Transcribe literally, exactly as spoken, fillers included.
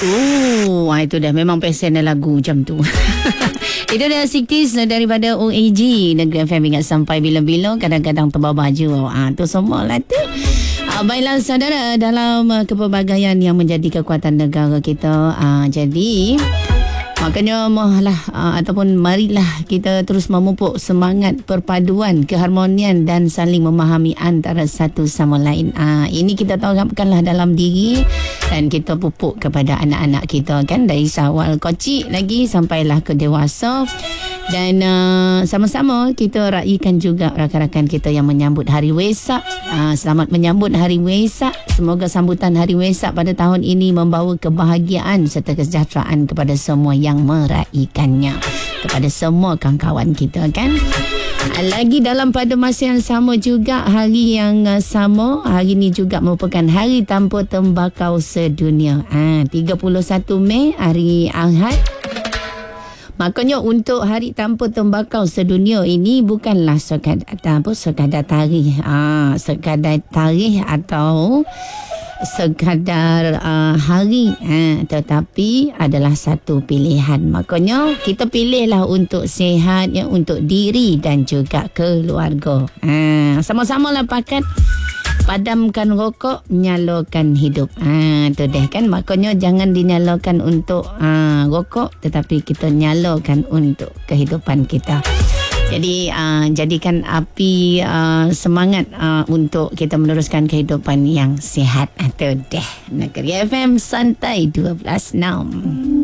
Oh, itu dah memang pesen lagu macam tu. Itu dah siktis daripada O A G Negeri F M ingat sampai bila-bila, kadang-kadang tebal baju. Ah, tu semua lah tu. Ah, baiklah saudara, dalam uh, kepelbagaian yang menjadi kekuatan negara kita. Ah, jadi makanya mohlah uh, ataupun marilah kita terus memupuk semangat perpaduan, keharmonian dan saling memahami antara satu sama lain. Uh, ini kita tanamkanlah dalam diri dan kita pupuk kepada anak-anak kita kan, dari awal kecil lagi sampailah ke dewasa. Dan uh, sama-sama kita raikan juga rakan-rakan kita yang menyambut Hari Wesak. Uh, selamat menyambut Hari Wesak. Semoga sambutan Hari Wesak pada tahun ini membawa kebahagiaan serta kesejahteraan kepada semua yang meraikannya, kepada semua kawan-kawan kita kan. Lagi dalam pada masa yang sama juga, hari yang sama, hari ini juga merupakan Hari Tanpa Tembakau Sedunia. Ah, tiga puluh satu Mei, hari Ahad. Makanya untuk Hari Tanpa Tembakau Sedunia ini bukanlah sekadar apa sekadar tarikh, ah sekadar tarikh atau sekadar uh, hari, ah, tetapi adalah satu pilihan. Makanya kita pilihlah untuk sihat ya, untuk diri dan juga keluarga. Ah, sama-sama lah pakat padamkan rokok, nyalakan hidup. Ah, tu deh kan. Makanya jangan dinyalakan untuk ah, rokok, tetapi kita nyalakan untuk kehidupan kita. Jadi uh, jadikan api uh, semangat uh, untuk kita meneruskan kehidupan yang sihat. Itu deh. Negeri F M Santai dua belas enam.